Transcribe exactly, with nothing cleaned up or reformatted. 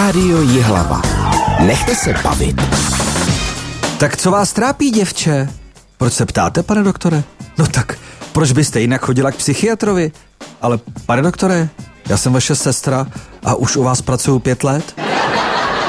Rádio Jihlava. Nechte se bavit. Tak co vás trápí, děvče? Proč se ptáte, pane doktore? No tak, proč byste jinak chodila k psychiatrovi? Ale, pane doktore, já jsem vaše sestra a už u vás pracuju pět let.